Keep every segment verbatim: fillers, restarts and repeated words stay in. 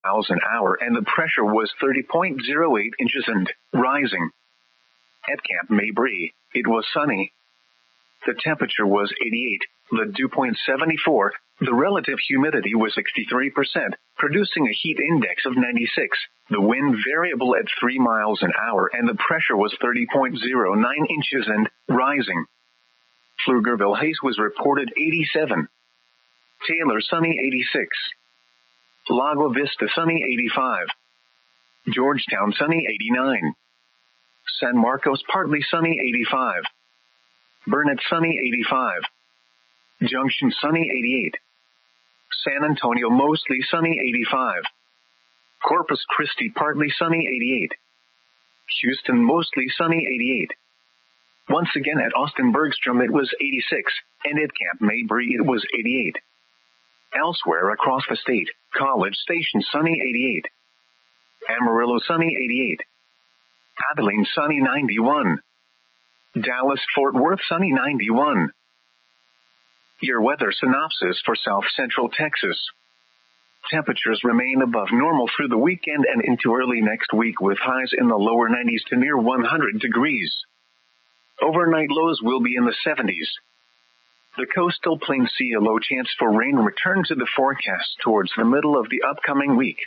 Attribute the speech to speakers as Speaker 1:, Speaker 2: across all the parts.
Speaker 1: miles an hour and the pressure was thirty point zero eight inches and rising. At Camp Mabry, it was sunny. The temperature was eighty-eight, the dew point seventy-four, the relative humidity was sixty-three percent, producing a heat index of ninety-six, the wind variable at three miles an hour and the pressure was thirty point zero nine inches and rising. Pflugerville haze was reported eighty-seven. Taylor sunny eighty-six. Lago Vista sunny eighty-five. Georgetown sunny eighty-nine. San Marcos partly sunny eighty-five. Burnett sunny eighty-five. Junction sunny eighty-eight. San Antonio mostly sunny eighty-five. Corpus Christi partly sunny eighty-eight. Houston mostly sunny eighty-eight. Once again at Austin Bergstrom it was eighty-six, and at Camp Mabry it was eighty-eight. Elsewhere across the state, College Station sunny eighty-eight. Amarillo sunny eighty-eight. Abilene sunny ninety-one. Dallas Fort Worth sunny ninety-one. Your weather synopsis for South Central Texas. Temperatures remain above normal through the weekend and into early next week with highs in the lower nineties to near one hundred degrees. Overnight lows will be in the seventies. The coastal plains see a low chance for rain return to the forecast towards the middle of the upcoming week.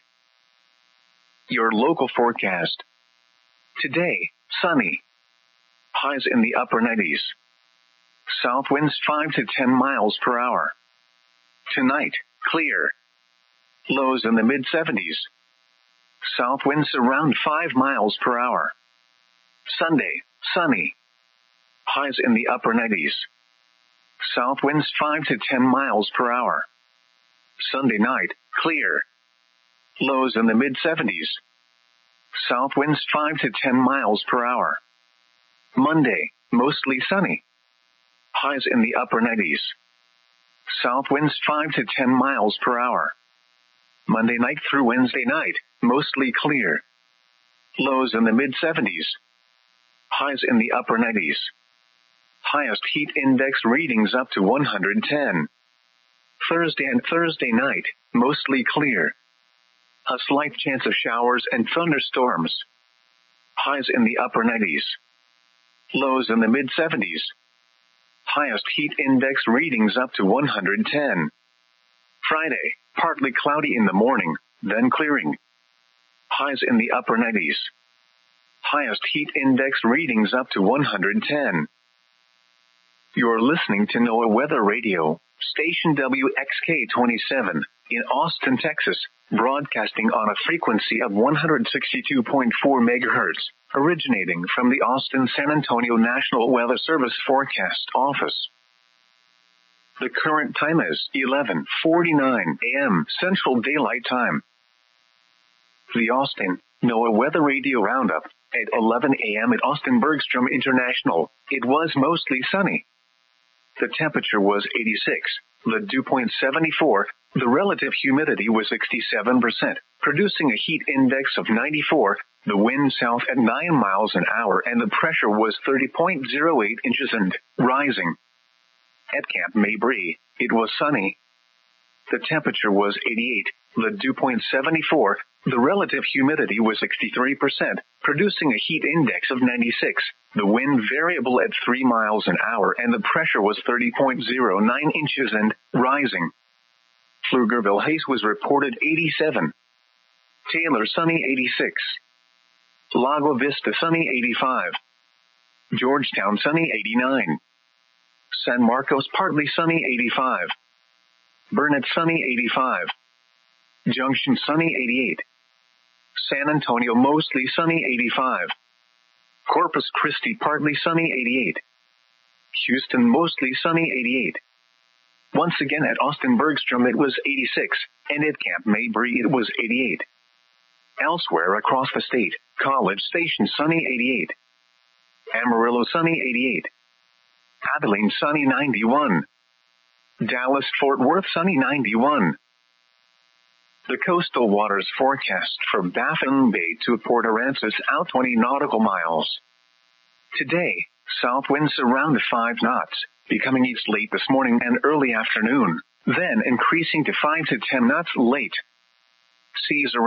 Speaker 1: Your local forecast. Today, sunny. Highs in the upper nineties. South winds five to ten miles per hour. Tonight, clear. Lows in the mid seventies. South winds around five miles per hour. Sunday, sunny. Highs in the upper nineties. South winds five to ten miles per hour. Sunday night, clear. Lows in the mid seventies. South winds five to ten miles per hour. Monday, mostly sunny. Highs in the upper nineties. South winds five to ten miles per hour. Monday night through Wednesday night, mostly clear. Lows in the mid seventies. Highs in the upper nineties. Highest heat index readings up to one hundred ten. Thursday and Thursday night, mostly clear. A slight chance of showers and thunderstorms. Highs in the upper nineties. Lows in the mid seventies. Highest heat index readings up to one hundred ten. Friday, partly cloudy in the morning, then clearing. Highs in the upper nineties. Highest heat index readings up to one hundred ten. You're listening to NOAA Weather Radio, station W X K twenty-seven, in Austin, Texas, broadcasting on a frequency of one hundred sixty-two point four megahertz, originating from the Austin-San Antonio National Weather Service Forecast Office. The current time is eleven forty-nine a.m. Central Daylight Time. The Austin NOAA Weather Radio Roundup. At eleven a.m. at Austin Bergstrom International, it was mostly sunny. The temperature was eighty-six, the dew point seventy-four, the relative humidity was sixty-seven percent, producing a heat index of ninety-four, the wind south at nine miles an hour and the pressure was thirty point zero eight inches and rising. At Camp Mabry, it was sunny. The temperature was eighty-eight, the dew point seventy-four, the relative humidity was sixty-three percent, producing a heat index of ninety-six, the wind variable at three miles an hour and the pressure was thirty point zero nine inches and rising. Pflugerville haze was reported eighty-seven. Taylor sunny eighty-six. Lago Vista sunny eighty-five. Georgetown sunny eighty-nine. San Marcos partly sunny eighty-five. Burnett sunny eighty-five. Junction sunny eighty-eight. San Antonio mostly sunny eighty-five. Corpus Christi partly sunny eighty-eight. Houston mostly sunny eighty-eight. Once again at Austin Bergstrom it was eighty-six, and at Camp Mabry it was eighty-eight. Elsewhere across the state, College Station sunny eighty-eight. Amarillo sunny eighty-eight. Abilene sunny ninety-one. Dallas Fort Worth sunny ninety-one. The coastal waters forecast for Baffin Bay to Port Aransas out twenty nautical miles. Today, south winds around five knots, becoming east late this morning and early afternoon, then increasing to five to ten knots late. Seas around